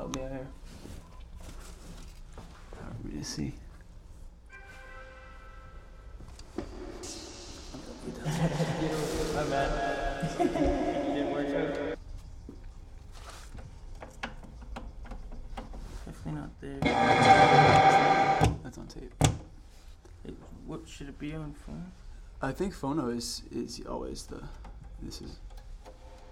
Help me out here. Hard for me to see. My bad. You didn't work out. Definitely not there. That's on tape. What should it be on phone? I think phono is always the. This is